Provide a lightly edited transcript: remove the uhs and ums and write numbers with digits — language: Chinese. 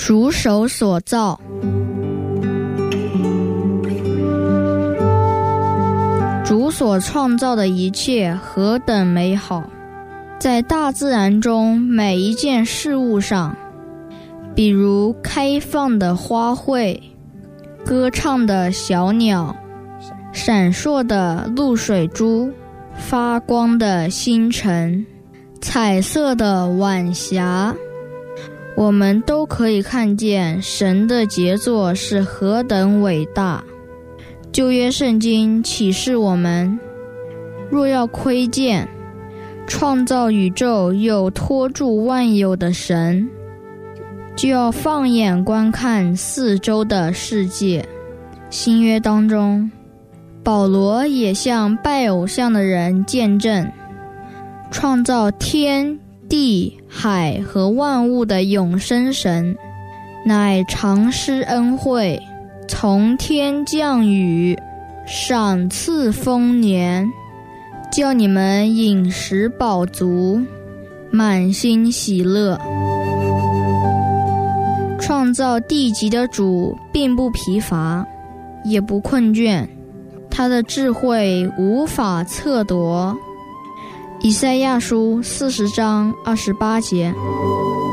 主手所造。主所创造的一切何等美好，在大自然中每一件事物上，比如开放的花卉、歌唱的小鸟、闪烁的露水珠、发光的星辰、彩色的晚霞，我们都可以看见神的杰作是何等伟大。旧约圣经启示我们，若要窥见创造宇宙又托住万有的神，就要放眼观看四周的世界。新约当中，保罗也向拜偶像的人见证，创造天地海和万物的永生神，乃常施恩惠，从天降雨，赏赐丰年，叫你们饮食饱足，满心喜乐。创造地极的主并不疲乏，也不困倦，他的智慧无法测度。以赛亚书40章28节。